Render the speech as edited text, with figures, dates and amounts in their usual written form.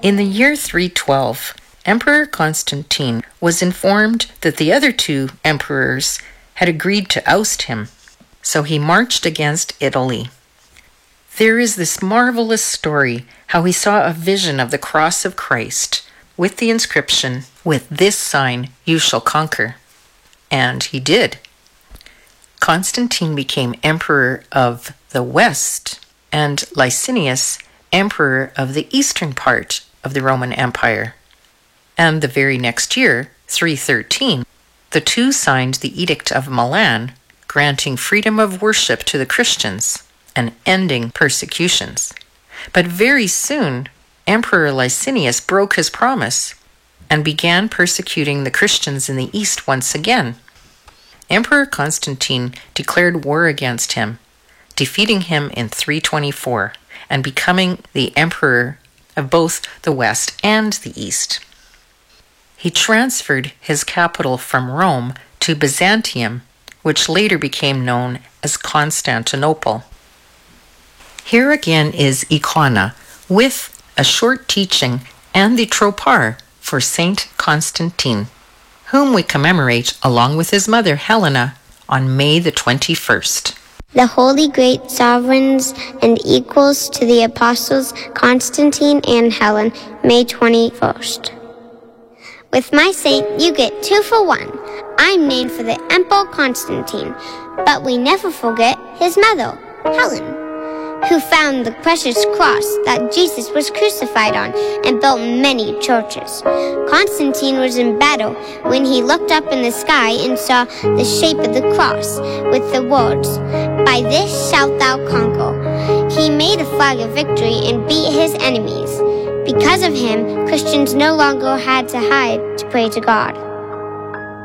In the year 312, Emperor Constantine was informed that the other two emperors had agreed to oust him, so he marched against Italy. There is this marvelous story how he saw a vision of the cross of Christ with the inscription, "With this sign you shall conquer." And he did. Constantine became emperor of the West, and Licinius emperor of the eastern part of the Roman Empire. And the very next year, 313, the two signed the Edict of Milan, granting freedom of worship to the Christians and ending persecutions. But very soon, Emperor Licinius broke his promise and began persecuting the Christians in the East once again. Emperor Constantine declared war against him, defeating him in 324 and becoming the emperor of both the West and the East. He transferred his capital from Rome to Byzantium, which later became known as Constantinople. Here again is Icona with a short teaching and the Tropar for Saint Constantine, whom we commemorate along with his mother Helena on May the 21st. The holy great sovereigns and equals to the apostles Constantine and Helen, May 21st. With my saint, you get 2 for 1. I'm named for the Emperor Constantine, but we never forget his mother, Helen, who found the precious cross that Jesus was crucified on and built many churches. Constantine was in battle when he looked up in the sky and saw the shape of the cross with the words, "By this shalt thou conquer." He made a flag of victory and beat his enemies. Because of him, Christians no longer had to hide to pray to God.